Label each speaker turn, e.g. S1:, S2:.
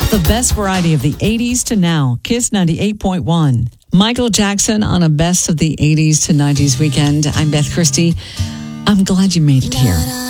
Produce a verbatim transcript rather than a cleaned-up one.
S1: The best variety of the eighties to now. Kiss ninety-eight point one. Michael Jackson on a best of the eighties to nineties weekend. I'm Beth Christie. I'm glad you made it here.